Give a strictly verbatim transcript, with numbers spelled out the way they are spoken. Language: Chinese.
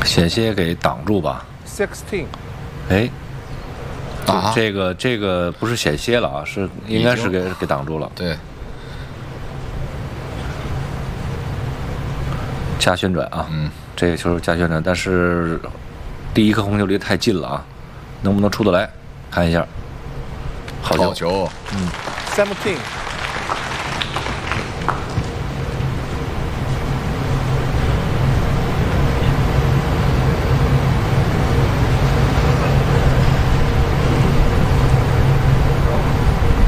险些给挡住吧。 sixteen。 哎， 啊， 这个这个不是险些了啊，是应该是给给挡住了。 对， 加旋转啊， 嗯， 这个球加旋转，但是第一颗红球离得太近了啊，能不能出得来？看一下，好球， 好球， 嗯 seventeen。